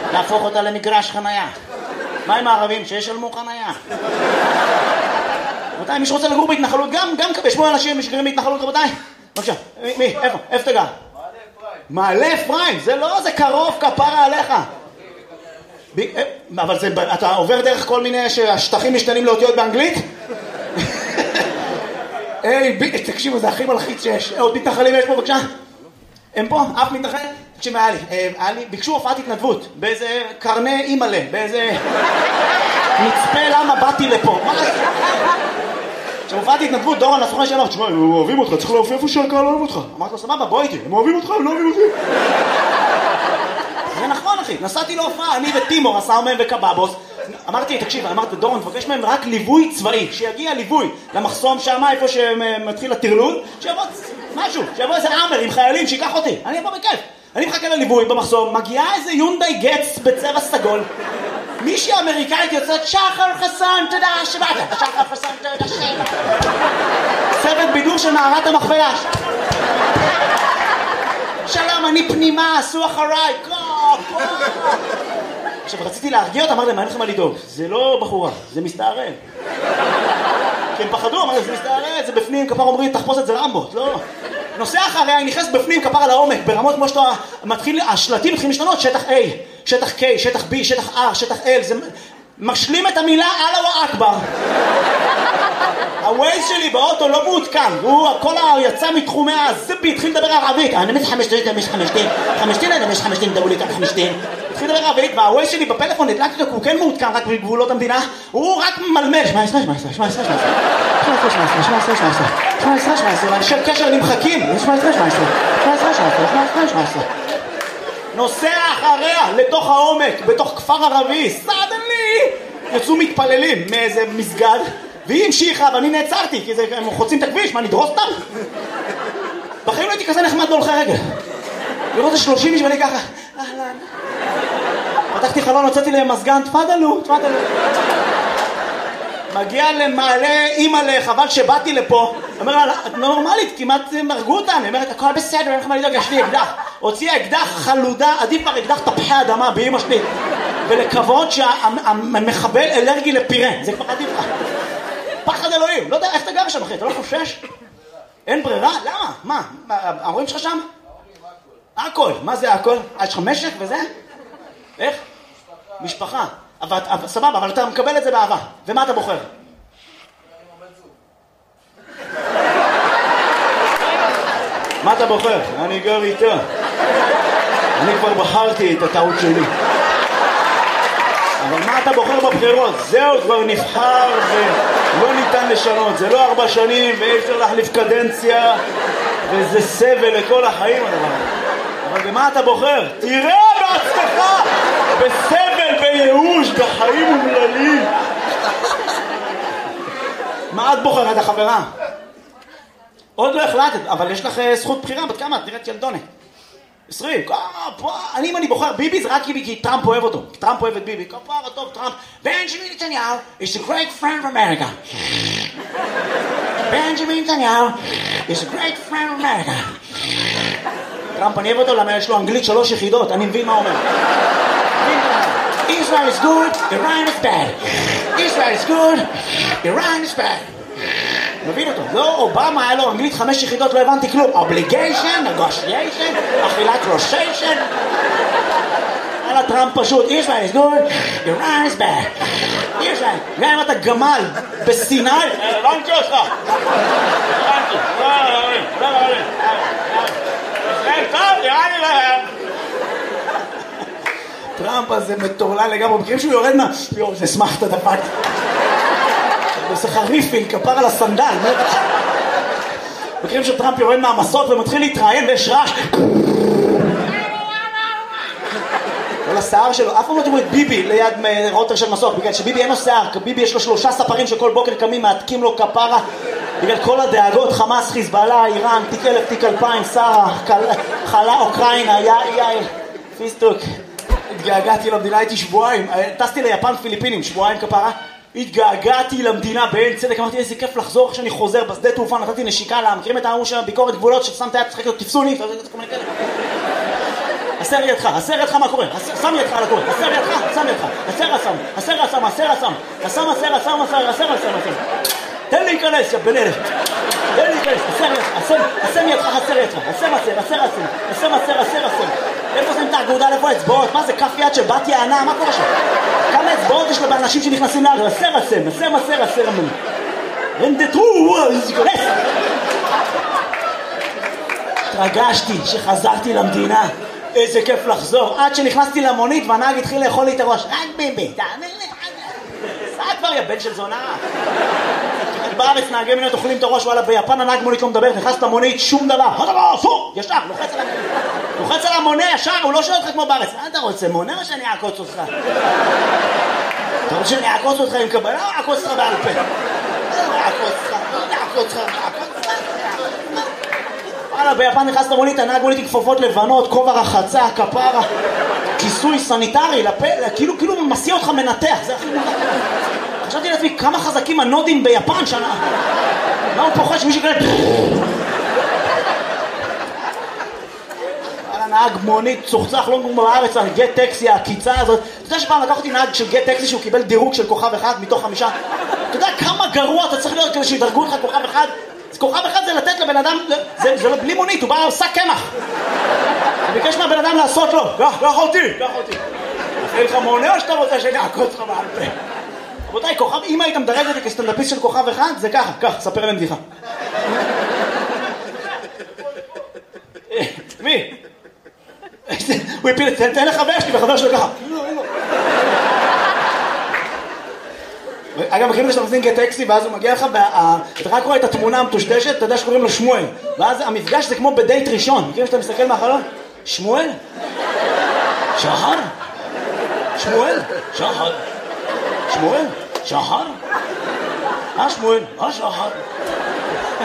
להפוך אותה למגרש חנייה. מה עם הערבים שישלמו חנייה? רבותיי, מי שרוצה לגור בהתנחלות גם קבל. שמוע אנשים שגרים בהתנחלות, רבותיי. בבקשה, מי? איפה? איפה אתה גר? מעלה אפרים. זה לא, זה קרוב, כפרה עליך. אבל אתה עובר דרך כל מיני שהשטחים משתנים לאותיות באנגלית? תקשיבו, זה הכי מלחיץ שיש. עוד מתנחלים יש פה, בבקשה? הם פה? אף מתנחל? תקשיב, היה לי, ביקשו הופעת התנדבות, באיזה קרני אימאלה, באיזה מצפה למה באתי לפה. כשהופעת התנדבות, דורון הסוכן שאמר, תשמע, הם אוהבים אותך, צריך להופיע איפה שהקהל אוהב אותך. אמרתי לו, סבבה, בוא איתי, הם אוהבים אותך, הם לא אוהבים אותי. זה נכון, אחי, נסעתי להופעה, אני וטימור, עשה מהם וקבבוס. אמרתי, תקשיב, אמרתי, דורון, תבקש מהם רק ליווי צבאי, שיגיע ליווי למחסום שם, איפה שמתחיל הטרלול, שיבוא משהו, שיבוא איזה עמר עם חיילים, שיקח אותי, אני אבוא בכיף. אני מחכה לליווי במחסום, מגיעה איזה יונדאי גץ בצבע סגול, מישהי אמריקאית יוצאת, שחר חסן, תודה שבאת, שחר חסן, תודה שבאת. צוות בידור של מערת המכפלה. שלום, אני פנימה, עשו אחריי, עכשיו, רציתי להרגיע אותה, אמר להם, אין לכם מה לדאוג, זה לא בחורה, זה מסתערב. כי הם פחדו, אמר להם, זה מסתערב, זה בפנים, כפר אומרים, תחפוש את זה רמבו, לא. נוסע אחריה, אני נכנס בפנים, כפר על העומק, ברמות כמו שאתה מתחיל, השלטים מתחילים להשתנות, שטח A, שטח K, שטח B, שטח R, שטח L, זה משלים את המילה אללה אכבר. הווייז שלי באוטו לא מעודכן, הוא הכל יצא מתחומי הזיפי, התחיל לדבר ערבית, אני מש חמשתין, דברו לי כאן חמשתין. התחיל לדבר ערבית, והווייז שלי בפלאפון הדלקתי אותו, הוא כן מעודכן רק בגבולות המדינה, הוא רק מלמל, 17, ואנשי קשר נמחקים, 17. נוסע אחריה לתוך העומק, בתוך כפר ערבי, סדנלי, יצאו מתפללים מאיזה מסגד, והיא המשיכה, ואני נעצרתי, כי הם חוצים את הכביש, מה, נדרוס אותם? בחיים לא הייתי כזה נחמד להולכי רגל. לראות את 30 איש ואני ככה, אהלן. פתחתי חלון, הוצאתי להם מזגן, תפדלו. מגיע למעלה אימא'לה, חבל שבאתי לפה. אומר לה, את נורמלית, כמעט מרגו אותם. היא אומרת, הכל בסדר, אין לך מה לדאוג, יש לי אקדח. הוציאה אקדח חלודה, עדיף כבר אקדח תפוחי אדמה באמא שלי. ולקוות שהמחבל אלרגי לפירה, זה כבר עדיף לך. פחד אלוהים, לא יודע איך אתה גר שם אחי, אתה לא חושש? אין ברירה? למה? מה? ההורים שלך שם? הכל, מה זה הכל? יש לך משק וזה? איך? משפחה. סבבה, אבל אתה מקבל את זה באהבה. ומה אתה בוחר? מה אתה בוחר? אני גר איתה. אני כבר בחרתי את הטעות שלי. אבל מה אתה בוחר בבחירות? זהו, כבר נבחר ולא ניתן לשנות. זה לא 4 שנים ואי אפשר להחליף קדנציה וזה סבל לכל החיים הדבר. אבל במה אתה בוחר? תראה בעצמך! בסבל, בייאוש, בחיים אומללים. מה את בוחרת, החברה? עוד לא החלטת, אבל יש לך זכות בחירה. בת כמה? את נראית ילדונת. 20. אם אני בוחר ביבי זה רק כי טראמפ אוהב אותו. טראמפ אוהב את ביבי. כפרה טוב, טראמפ. בנג'מין נתניהו is a great friend of America. בנג'מין נתניהו is a great friend of America. טראמפ אני אוהב אותו למה יש לו אנגלית 3 יחידות. אני מבין מה אומר. Israel is good, Iran is bad. Israel is good, Iran is bad. מבין אותו. לא, אובמה היה לו אנגלית 5 יחידות, לא הבנתי כלום. Obligation, negotiation, אכילת רושיישן. על הטראמפ פשוט. Israel is good, Iran is bad. Israel. גם אם אתה גמל בסיני, הבנתי אותך. הבנתי. לא. ישראל טוב, נראה לי להם. טראמפ הזה מטורלל לגמרי. מכירים שהוא יורד מה? יו, זה שמחת דפק. עושה לך ריפיל, כפר על הסנדל. מכירים שטראמפ יורד מהמסות ומתחיל להתראיין ויש רעש. כל השיער שלו, אף פעם לא תראו את ביבי ליד רוטר של מסוק, בגלל שביבי אין לו שיער, ביבי יש לו 3 ספרים שכל בוקר קמים, מעתקים לו כפרה, בגלל כל הדאגות, חמאס, חיזבאללה, איראן, תיק 1000, תיק 2000, שרה, חלה, אוקראינה, יאיר, פיסטוק. התגעגעתי למדינה, הייתי שבועיים, טסתי ליפן פיליפינים, שבועיים כפרה, התגעגעתי למדינה בעין צדק, אמרתי איזה כיף לחזור כשאני חוזר בשדה תעופה, נתתי נשיקה לה, מכירים את ההוא של ביקורת גבולות ששמת היד, צחק לו, תפסו לי, הסר ידך, הסר ידך מה קורה? שם ידך על הקורא, הסר ידך, שם ידך, הסר הסם, הסר הסם, הסר הסם, הסם, הסר הסם, הסר הסם. תן לי להיכנס, יא בן אלף. תן לי להיכנס, הסם ידך, הסר ידך, הסר. איפה שמים את האגודה, איפה האצבעות? מה זה, כף יד של בת יענה? מה קורה שם? כמה אצבעות יש לאנשים שנכנסים לאגר? הסר. רנדטרו, להיכנס. התרגשתי שחזרתי למדינה. איזה כיף לחזור. עד שנכנסתי למונית והנהג התחיל לאכול לי את הראש. רק ביבי, תאמר לי. סע כבר יא בן של זונה. בארץ נהגי מונית אוכלים את הראש, וואלה ביפן הנהג מונית לא מדבר, נכנס למונית, שום דבר. ישר, לוחץ על המונה ישר, הוא לא שואל אותך כמו בארץ. אתה רוצה מונה או שאני אעקוץ אותך? אתה רוצה שאני אעקוץ אותך עם קבלה או אעקוץ אותך בעל פה? אעקוץ אותך. וואלה, ביפן נכנס למונית, הנהג מונית עם כפפות לבנות, כובע רחצה, כפרה, כיסוי סניטרי, כאילו מסיע אותך מנתח, זה הכי מונח. חשבתי לעצמי כמה חזקים הנודים ביפן שנה. מה הוא פוחד שמישהו כאלה... נהג מונית צוחצח לא כמו בארץ על גט טקסי, הקיצה הזאת. אתה יודע שפעם לקח אותי נהג של גט טקסי שהוא קיבל דירוג של כוכב אחד מתוך 5. אתה יודע כמה גרוע אתה צריך להיות כדי שידרגו לך כוכב אחד? כוכב אחד זה לתת לבן אדם, זה בלי מונית, הוא בא עושה קמח. הוא ביקש מהבן אדם לעשות לו, קח אותי. עושה לך מונה או שאתה רוצה שאני אעקוץ לך בעל פה? רבותיי, כוכב, אם היית מדרג אותי כסטנדאפיסט של כוכב אחד, זה ככה, ספר להם בדיחה. מי? הוא הפיל, תן לחבר שלי, וחבר שלו ככה. אגב, מכירים שאתה מזין גט טקסי, ואז הוא מגיע לך, אתה רק רואה את התמונה המטושטשת, אתה יודע שקוראים לו שמואל. ואז המפגש זה כמו בדייט ראשון. מכירים שאתה מסתכל מהחלון? שמואל? שחר? שמואל? שחר? שמואל? שחר? שמואל? שחר?